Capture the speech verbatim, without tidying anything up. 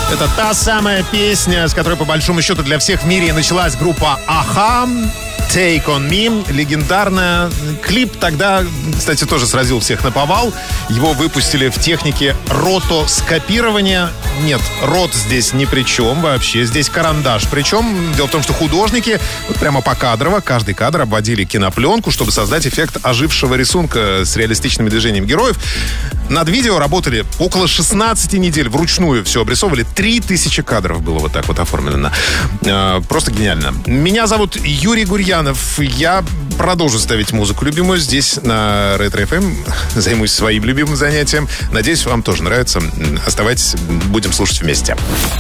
Это та самая песня, с которой, по большому счету, для всех в мире началась группа «Аха». «Take on Me». Легендарная. Клип тогда, кстати, тоже сразил всех наповал. Его выпустили в технике ротоскопирования. Нет, рот здесь ни при чем вообще. Здесь карандаш. Причем, дело в том, что художники вот прямо покадрово каждый кадр обводили кинопленку, чтобы создать эффект ожившего рисунка с реалистичными движениями героев. Над видео работали около шестнадцати недель. Вручную все обрисовывали. три тысячи кадров было вот так вот оформлено. Просто гениально. Меня зовут Юрий Гурьянов. Я продолжу ставить музыку любимую здесь, на Ретро эф эм. Займусь своим любимым занятием. Надеюсь, вам тоже нравится. Оставайтесь, будем слушать вместе.